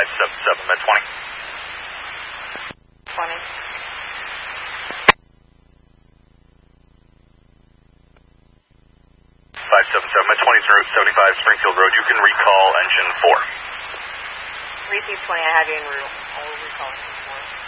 577 med 20. 20. 577 med 20 through 75 Springfield Road. You can recall engine 4. Repeat 20, I have you en route. I will recall engine 4.